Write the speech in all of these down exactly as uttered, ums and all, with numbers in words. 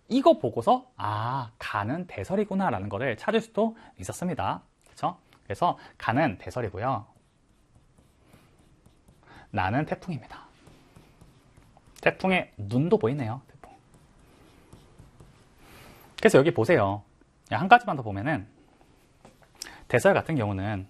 이거 보고서 아, 간은 대설이구나 라는 거를 찾을 수도 있었습니다. 그렇죠? 그래서 간은 대설이고요. 나는 태풍입니다. 태풍의 눈도 보이네요. 태풍. 그래서 여기 보세요. 한 가지만 더 보면은 대설 같은 경우는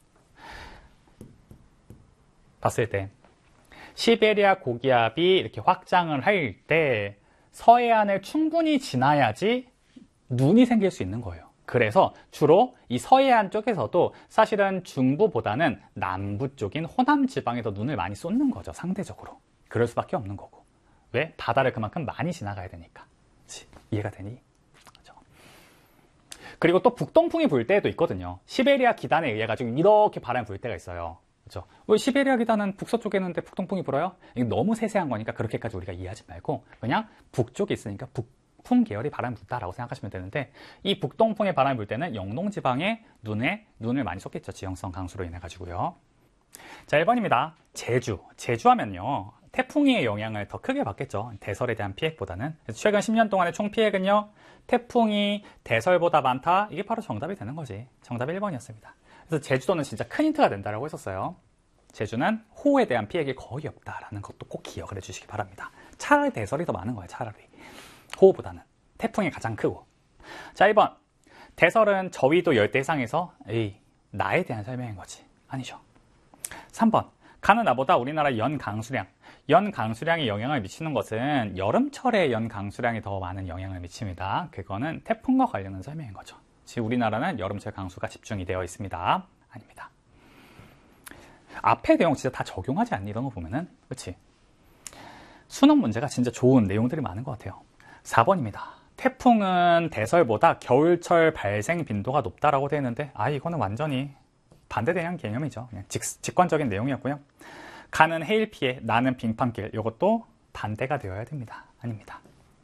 봤을 때 시베리아 고기압이 이렇게 확장을 할 때 서해안을 충분히 지나야지 눈이 생길 수 있는 거예요. 그래서 주로 이 서해안 쪽에서도 사실은 중부보다는 남부 쪽인 호남 지방에서 눈을 많이 쏟는 거죠. 상대적으로. 그럴 수밖에 없는 거고. 왜? 바다를 그만큼 많이 지나가야 되니까. 그치? 이해가 되니? 그렇죠? 그리고 또 북동풍이 불 때도 있거든요. 시베리아 기단에 의해 가지고 이렇게 바람이 불 때가 있어요. 그렇죠? 왜 시베리아 기단은 북서쪽에 있는데 북동풍이 불어요? 이게 너무 세세한 거니까 그렇게까지 우리가 이해하지 말고 그냥 북쪽에 있으니까 북풍 계열이 바람이 불다라고 생각하시면 되는데, 이 북동풍의 바람이 불 때는 영동 지방에 눈에 눈을 많이 쏟겠죠. 지형성 강수로 인해 가지고요. 자, 일 번입니다. 제주. 제주 하면요, 태풍의 영향을 더 크게 받겠죠. 대설에 대한 피해보다는. 그래서 최근 십 년 동안의 총 피해는요, 태풍이 대설보다 많다. 이게 바로 정답이 되는 거지. 정답 일 번이었습니다. 그래서 제주도는 진짜 큰 힌트가 된다라고 했었어요. 제주는 호우에 대한 피해가 거의 없다라는 것도 꼭 기억을 해주시기 바랍니다. 차라리 대설이 더 많은 거예요. 차라리 호우보다는. 태풍이 가장 크고. 자, 일 번. 대설은 저위도 열대 해상에서 에이, 나에 대한 설명인 거지. 아니죠. 삼 번. 간은 나보다 우리나라 연 강수량. 연 강수량에 영향을 미치는 것은 여름철에 연 강수량이 더 많은 영향을 미칩니다. 그거는 태풍과 관련한 설명인 거죠. 지금 우리나라는 여름철 강수가 집중이 되어 있습니다. 아닙니다. 앞에 내용 진짜 다 적용하지 않니? 이런 거 보면은. 그치? 수능 문제가 진짜 좋은 내용들이 많은 것 같아요. 사 번입니다. 태풍은 대설보다 겨울철 발생 빈도가 높다라고 되어 있는데, 아, 이거는 완전히 반대되는 개념이죠. 그냥 직, 직관적인 내용이었고요. 간은 해일 피해, 나는 빙판길. 이것도 반대가 되어야 됩니다. 아닙니다.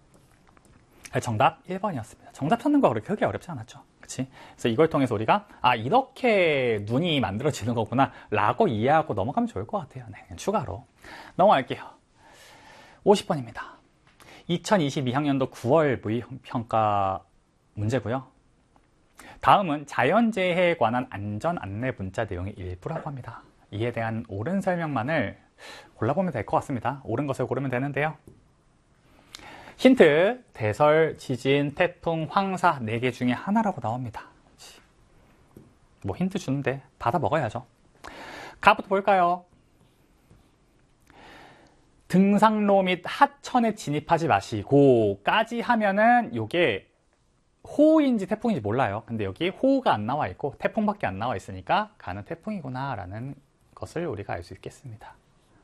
정답 일 번이었습니다. 정답 찾는 거 그렇게 크게 어렵지 않았죠. 그치? 그래서 이걸 통해서 우리가 아, 이렇게 눈이 만들어지는 거구나 라고 이해하고 넘어가면 좋을 것 같아요. 네, 그냥 추가로 넘어갈게요. 오십 번입니다. 이천이십이 학년도 구월 무이평가 문제고요. 다음은 자연재해에 관한 안전 안내 문자 내용의 일부라고 합니다. 이에 대한 옳은 설명만을 골라보면 될 것 같습니다. 옳은 것을 고르면 되는데요. 힌트, 대설, 지진, 태풍, 황사 네 개 중에 하나라고 나옵니다. 뭐 힌트 주는데 받아 먹어야죠. 가부터 볼까요? 등산로 및 하천에 진입하지 마시고 까지 하면은 요게 호우인지 태풍인지 몰라요. 근데 여기 호우가 안 나와 있고 태풍밖에 안 나와 있으니까 가는 태풍이구나 라는 것을 우리가 알 수 있겠습니다.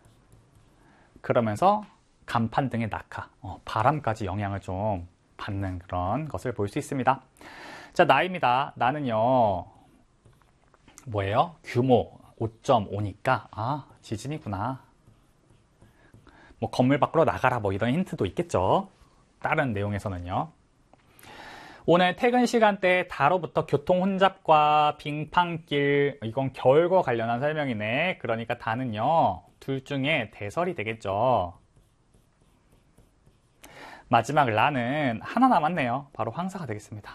그러면서 간판 등의 낙하, 어, 바람까지 영향을 좀 받는 그런 것을 볼 수 있습니다. 자, 나입니다. 나는요, 뭐예요? 규모 오 점 오니까 아, 지진이구나. 뭐 건물 밖으로 나가라 뭐 이런 힌트도 있겠죠. 다른 내용에서는요. 오늘 퇴근 시간대 다로부터 교통 혼잡과 빙판길, 이건 겨울과 관련한 설명이네. 그러니까 다는요, 둘 중에 대설이 되겠죠. 마지막 라는 하나 남았네요. 바로 황사가 되겠습니다.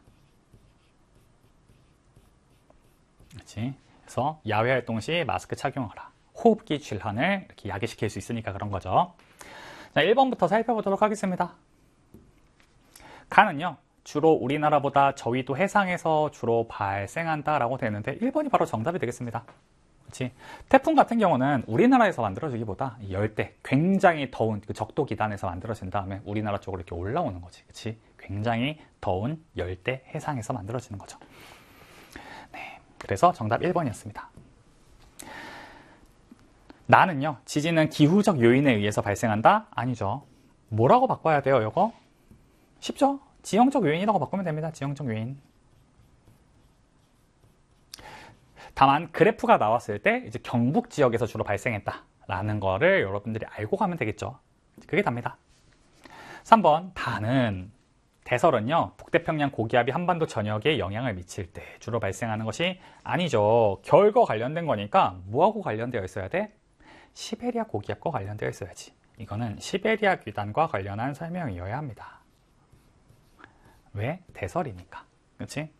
그렇지? 그래서 야외 활동 시 마스크 착용하라. 호흡기 질환을 이렇게 야기시킬 수 있으니까 그런 거죠. 자, 일 번부터 살펴보도록 하겠습니다. 간은요, 주로 우리나라보다 저위도 해상에서 주로 발생한다라고 되는데 일 번이 바로 정답이 되겠습니다. 그렇지? 태풍 같은 경우는 우리나라에서 만들어지기보다 열대, 굉장히 더운 그 적도 기단에서 만들어진 다음에 우리나라 쪽으로 이렇게 올라오는 거지. 그렇지? 굉장히 더운 열대 해상에서 만들어지는 거죠. 네, 그래서 정답 일 번이었습니다. 나는요, 지진은 기후적 요인에 의해서 발생한다? 아니죠. 뭐라고 바꿔야 돼요, 이거? 쉽죠? 지형적 요인이라고 바꾸면 됩니다. 지형적 요인. 다만 그래프가 나왔을 때 이제 경북 지역에서 주로 발생했다라는 거를 여러분들이 알고 가면 되겠죠. 그게 답니다. 삼 번, 다는 대설은요, 북태평양 고기압이 한반도 전역에 영향을 미칠 때 주로 발생하는 것이 아니죠. 겨울과 관련된 거니까 뭐하고 관련되어 있어야 돼? 시베리아 고기압과 관련되어 있어야지. 이거는 시베리아 귀단과 관련한 설명이어야 합니다. 왜? 대설이니까. 그렇지?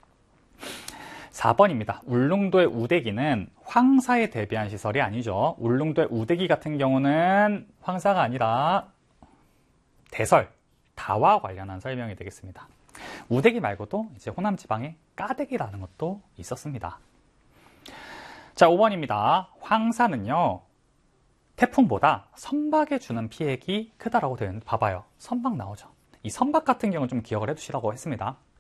사 번입니다. 울릉도의 우대기는 황사에 대비한 시설이 아니죠. 울릉도의 우대기 같은 경우는 황사가 아니라 대설, 다와 관련한 설명이 되겠습니다. 우대기 말고도 이제 호남 지방에 까대기라는 것도 있었습니다. 자, 오 번입니다. 황사는요, 태풍보다 선박에 주는 피해가 크다라고 되어 있는데, 봐봐요. 선박 나오죠. 이 선박 같은 경우는 좀 기억을 해두시라고 했습니다.